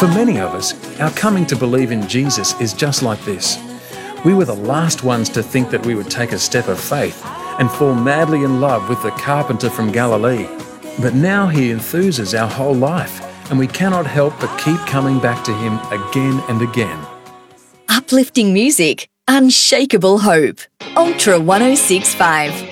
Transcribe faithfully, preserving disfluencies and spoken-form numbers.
For many of us, our coming to believe in Jesus is just like this. We were the last ones to think that we would take a step of faith and fall madly in love with the carpenter from Galilee. But now he enthuses our whole life, and we cannot help but keep coming back to him again and again. Uplifting music, unshakable hope. Ultra one oh six point five.